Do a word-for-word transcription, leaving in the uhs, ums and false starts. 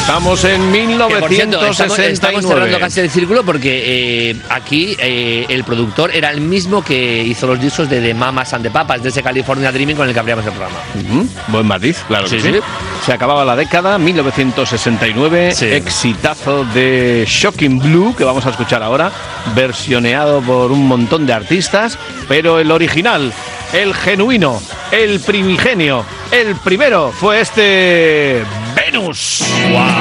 Estamos en mil novecientos sesenta y nueve. Estamos, estamos cerrando casi el círculo porque eh, aquí eh, el productor era el mismo que hizo los discos de The Mamas and the Papas, de ese California Dreaming con el que abríamos el programa. Uh-huh. Buen matiz, claro sí, que sí. sí. Se acababa la década, mil novecientos sesenta y nueve, sí. Exitazo de Shocking Blue, que vamos a escuchar ahora, versioneado por un montón de artistas, pero el original, el genuino, el primigenio, el primero fue este Venus. ¡Wow!